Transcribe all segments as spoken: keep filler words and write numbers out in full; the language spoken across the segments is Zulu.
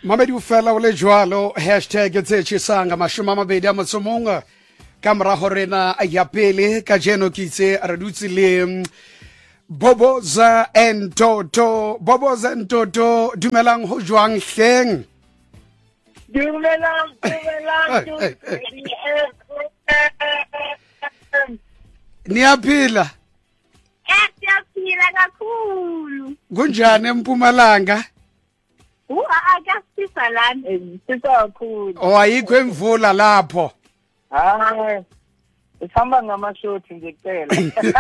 Mamedi ufela o le jwalo hashtag tse tshesang mashome a mabedi a motsomonga ka mora horena ya pele ka jeno ke itse re dutse le Boboza and Toto Boboza and Toto dumelang ho jwang hleng dumelang dumelang niyaphila siyaphila kakhulu kunjani eMpumalanga u akasisa lana sisa kakhulu o ayikho emvula lapho hayi isihamba ngamashothi nje kuphela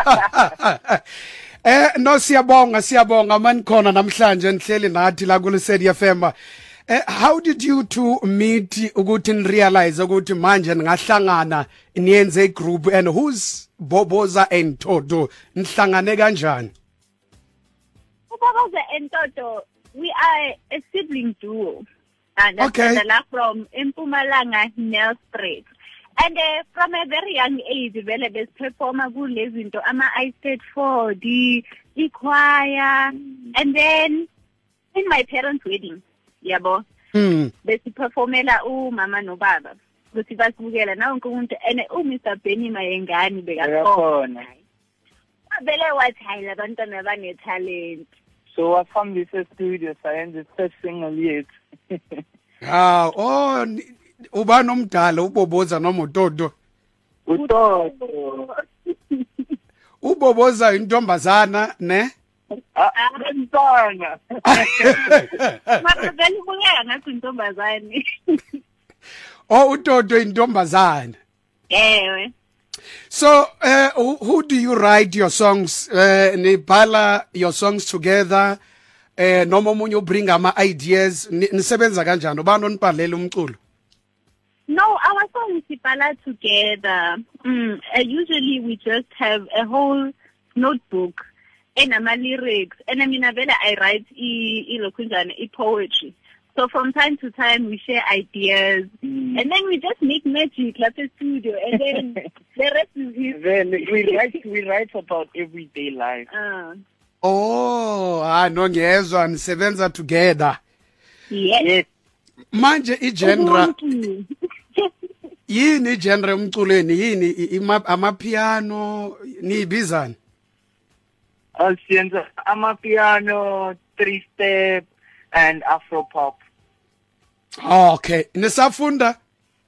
eh no siyabonga siyabonga mani khona namhlanje nihleli nathi la ku Lesedi F M. Eh, how did you two meet ukuthi ni realize ukuthi manje ningahlangana niyenze a group, and who's Boboza and Toto nihlangane kanjani? Boboza and Toto, we are a sibling duo. And okay. That's from Mpumalanga, Nelspruit. And uh, from a very young age, vele bes performer kulezinto ama I said for the choir, and then in my parents' wedding, yabo, mm. bes performela u mama no baba. Kuthi basibukela na wonke umuntu ene u Mister Benny Mayengani bekakhona. Vele wathi hayi labantwana bane talent. So wafambisa studio sayenza first single yethu. Ah, oh uba nomdala uBoboza noma uToto? uToto. uBoboza intombazana ne? Abantwana. Mara vele ubukeka ngathi intombazane. Oh, uToto intombazana. Ewe. So, uh, who, who do you write your songs? Uh, nibhala your songs together. Eh noma umunye ubring ama ideas. Nisebenza kanjani? Ubani onibhalela umculo? No, our songs sibhala together. Mm, uh, usually we just have a whole notebook and ama lyrics. And I mean, vele I write i ilokunjani i poetry. So from time to time we share ideas, mm. and then we just make magic like a studio, and then the rest is history. Then we write we write about everyday life. Uh. Oh, ah no ngiyezwa nisebenza together. Yes. Yes. Manje i genre yini genre umculweni yini amapiano nibizana? Asiyenza amapiano, three step and afro pop. Oh, okay. Nisafunda?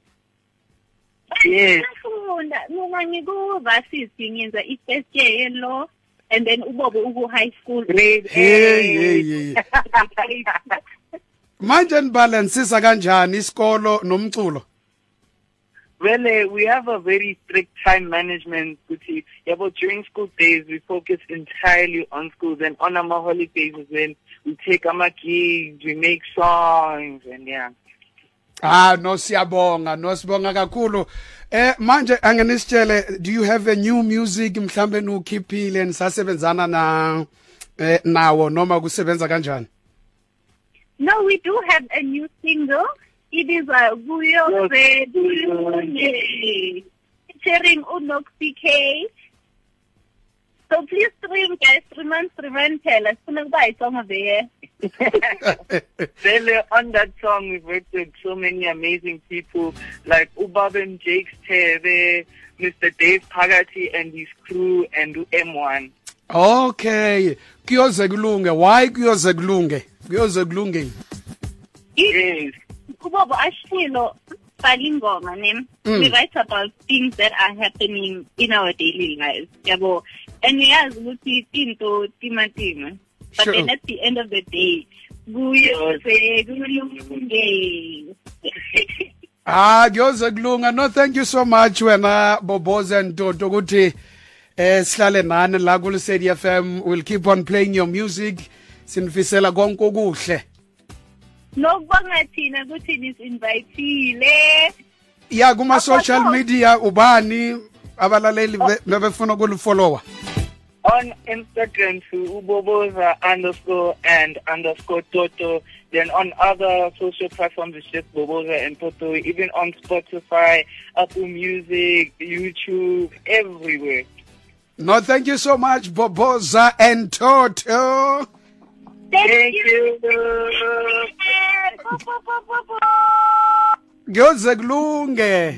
Yes. Nisafunda. Mina ngikuvasisi ngenza i-first year in law, and then ubobo uku high school grade hey hey hey. Manje nibalansisa kanjani isikolo nomculo? Well, we have a very strict time management. Yeah, but during school days, we focus entirely on schools, and on our holidays, when we take our gigs, we make songs, and yeah. Ah, no siyabonga, no siyabonga kakhulu. Eh manje angenisitshele, do you have a new music mhlambe nukhiphile nisasebenzana na eh nawo noma kusebenza kanjani? No, we do have a new single. It is a Guyo Fedulunye featuring Unoxy K. So please stream, guys, stream, stream, tell us. It's song of the year. Then on that song, we've worked with so many amazing people like Ubaben Jakes Teve, Mister Dave Pagati and his crew, and M one. Okay. Kuyoze kulunge. Why kuyoze kulunge? Kuyoze kulunge. Yes. Kubobo ashilo balingoma name. We write about things that are happening in our daily lives. Yabo. And we ask ukuthi into timatima. But sure. Then at the end of the day, kuyoze kulunge. Ah, kuyoze kulunga. No, thank you so much wena Boboza and Toto ukuthi eh sihlale nani la ku Lesedi F M. We'll keep on playing your music. Sinifisela konke okuhle. No kubanga thina ukuthi nisinvitile. Yeah, kuma social media ubani abalaleli bebefuna ukulufollowa? On Instagram to uboboza underscore and underscore Toto. Then on other social platforms it's just Boboza and Toto. Even on Spotify, Apple Music, YouTube, everywhere. No, thank you so much, Boboza and Toto. Thank, Thank you. you. kuyoze kulunge.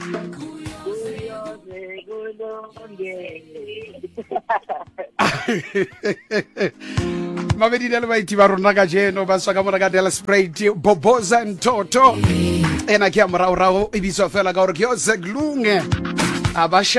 Mabedi le baiti ba rona ka jeno ba swa ka mona ka Dela Sprite Boboza Ntoto ena ke amra ora o ibiswa fela ka hore kuyoze kulunge abasha